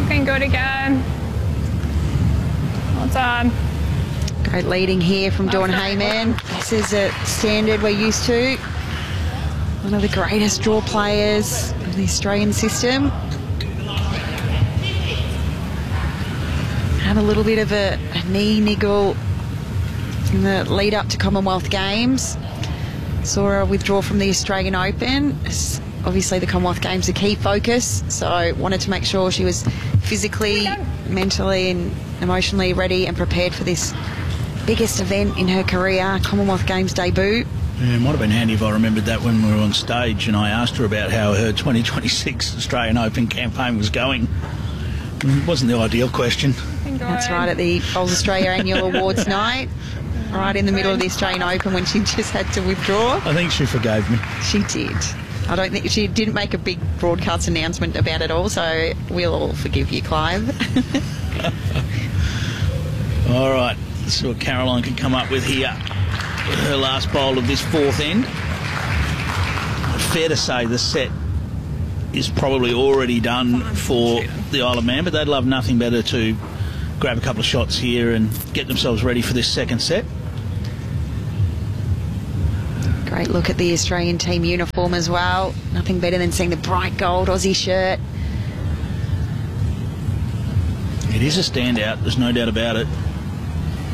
Looking good again. Well done. Great leading here from Dawn Heyman. This is a standard we're used to. One of the greatest draw players of the Australian system. Had a little bit of a knee niggle in the lead up to Commonwealth Games. Saw her withdraw from the Australian Open. Obviously the Commonwealth Games are key focus, so wanted to make sure she was physically, mentally and emotionally ready and prepared for this biggest event in her career, Commonwealth Games debut. Yeah, it might have been handy if I remembered that when we were on stage and I asked her about how her 2026 Australian Open campaign was going. It wasn't the ideal question. That's right, at the Bowls Australia Annual Awards night, right in the middle of the Australian Open when she just had to withdraw. I think she forgave me. She did. I don't think she didn't make a big broadcast announcement about it all, so we'll all forgive you, Clive. All right, let's see what Caroline can come up with here. Her last bowl of this fourth end. Fair to say the set is probably already done for the Isle of Man, but they'd love nothing better to grab a couple of shots here and get themselves ready for this second set. Great look at the Australian team uniform as well. Nothing better than seeing the bright gold Aussie shirt. It is a standout, there's no doubt about it.